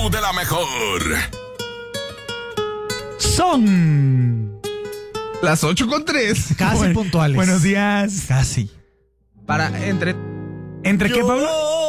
show de la mejor. Son las 8:03. casi puntuales. Buenos días. Casi. ¿Entre ¿Entre qué, Pablo?